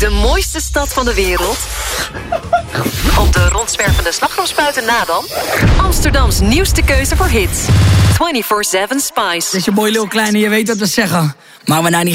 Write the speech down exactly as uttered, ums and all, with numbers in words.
De mooiste stad van de wereld? Op de rondzwervende slagroomspuiten na dan? Amsterdams nieuwste keuze voor hits. vierentwintig zeven Spice. Het is je mooi lul kleine, je weet wat we zeggen. Maar we nou niet